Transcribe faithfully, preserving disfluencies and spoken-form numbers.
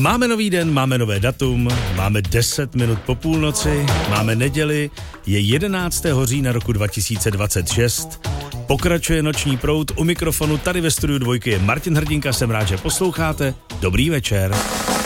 Máme nový den, máme nové datum, máme deset minut po půlnoci, máme neděli, je jedenáctého října roku dva tisíce dvacet šest. Pokračuje Noční proud, u mikrofonu tady ve studiu Dvojky je Martin Hrdinka, jsem rád, že posloucháte. Dobrý večer.